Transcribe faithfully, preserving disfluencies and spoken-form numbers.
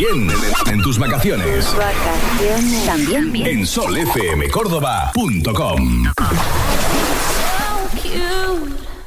También en tus vacaciones. Vacaciones. También en sol f m córdoba punto com. So cute.